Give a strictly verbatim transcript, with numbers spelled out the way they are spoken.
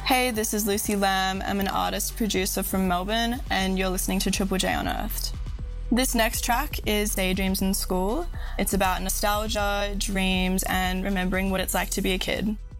Hey, this is Lucy Lamb. I'm an artist producer from Melbourne, and you're listening to Triple J Unearthed. This next track is Daydreams in School. It's about nostalgia, dreams, and remembering what it's like to be a kid.